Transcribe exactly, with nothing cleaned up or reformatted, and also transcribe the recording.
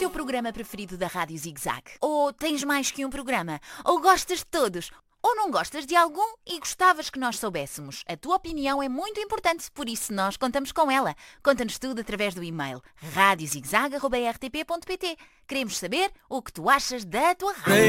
teu programa preferido da Rádio Zig-Zag? Ou tens mais que um programa? Ou gostas de todos? Ou não gostas de algum e gostavas que nós soubéssemos? A tua opinião é muito importante, por isso nós contamos com ela. Conta-nos tudo através do e-mail rádio zig zag arroba r t p ponto p t. Queremos saber o que tu achas da tua rádio.